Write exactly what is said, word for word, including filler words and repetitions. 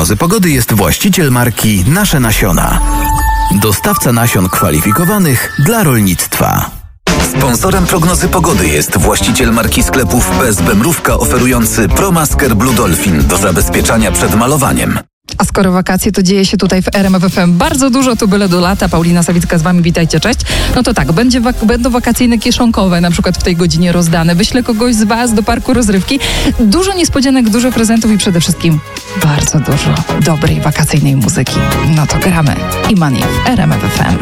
prognozy pogody jest właściciel marki Nasze Nasiona. Dostawca nasion kwalifikowanych dla rolnictwa. Sponsorem prognozy pogody jest właściciel marki sklepów P S B Mrówka oferujący ProMasker Blue Dolphin do zabezpieczania przed malowaniem. A skoro wakacje, to dzieje się tutaj w R M F F M bardzo dużo, tu byle do lata. Paulina Sawicka z wami, witajcie, cześć. No to tak, będzie wak- będą wakacyjne kieszonkowe na przykład w tej godzinie rozdane. Wyślę kogoś z was do parku rozrywki. Dużo niespodzianek, dużo prezentów i przede wszystkim bardzo dużo dobrej wakacyjnej muzyki. No to gramy i Money w R M F F M.